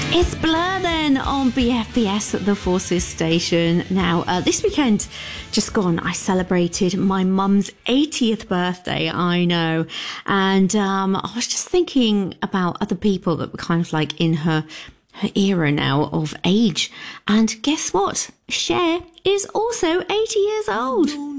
It's Blur then on BFBS, the Forces station. Now, this weekend just gone, I celebrated my mum's 80th birthday, I know. And I was just thinking about other people that were kind of like in her era now of age. And guess what? Cher is also 80 years old.